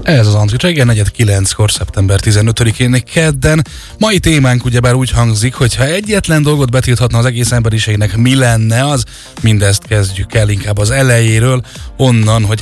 Ez az Antrit reggel 4:09-kor, szeptember 15-én kedden. Mai témánk ugyebár úgy hangzik, hogy ha egyetlen dolgot betilthatna az egész emberiségnek, mi lenne az? Mindezt kezdjük el inkább az elejéről, onnan, hogy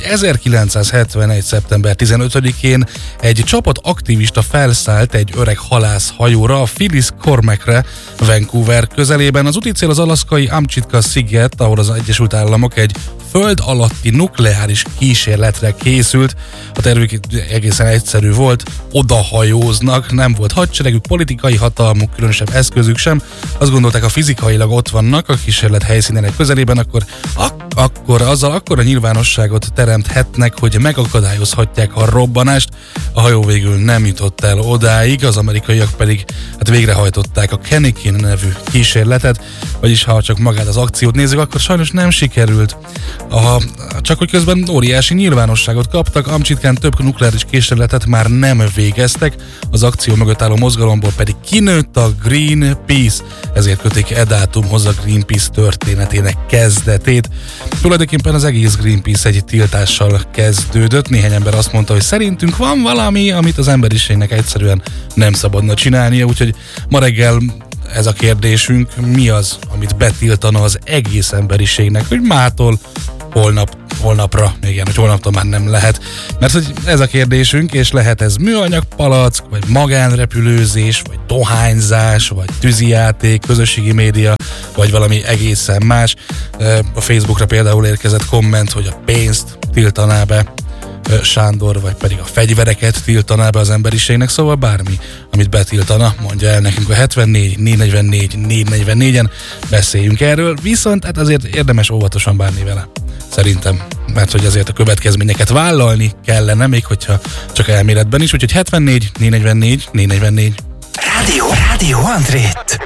1971. szeptember 15-én egy csapat aktivista felszállt egy öreg halászhajóra, a Phyllis Cormackre, Vancouver közelében. Az úti cél az alaszkai Amchitka sziget, ahol az Egyesült Államok egy föld alatti nukleáris kísérletre készült. A tervük egészen egyszerű volt, odahajóznak, nem volt hadseregük, politikai hatalmuk, különösebb eszközük sem. Azt gondolták, ha fizikailag ott vannak a kísérlet helyszínének közelében, akkor azzal akkora nyilvánosságot teremthetnek, hogy megakadályozhatják a robbanást. A hajó végül nem jutott el odáig, az amerikaiak pedig végrehajtották a Kenikin nevű kísérletet, vagyis ha csak magát az akciót nézzük, akkor sajnos nem sikerült. Csak hogy közben óriási nyilvánosságot kaptak, Amchitkán több nukleáris kísérletet már nem végeztek, az akció mögött álló mozgalomból pedig kinőtt a Greenpeace, ezért kötik e dátumhoz a Greenpeace történetének kezdetét. Tulajdonképpen az egész Greenpeace egy tiltással kezdődött, néhány ember azt mondta, hogy szerintünk van valami, amit az emberiségnek egyszerűen nem szabadna csinálnia, úgyhogy ma reggel ez a kérdésünk, mi az, amit betiltana az egész emberiségnek, hogy mától holnapra, igen, hogy holnaptól már nem lehet. Mert hogy ez a kérdésünk, és lehet ez műanyag palack, vagy magánrepülőzés, vagy dohányzás, vagy tűzijáték, közösségi média, vagy valami egészen más. A Facebookra például érkezett komment, hogy a pénzt tiltaná be Sándor, vagy pedig a fegyvereket tiltaná be az emberiségnek, szóval bármi, amit betiltana, mondja el nekünk a 74 444 444-en, beszéljünk erről, viszont hát azért érdemes óvatosan bánni vele. Szerintem, mert hogy azért a következményeket vállalni kellene, még hogyha csak elméletben is, úgyhogy 74 444 444. Rádió Antrit.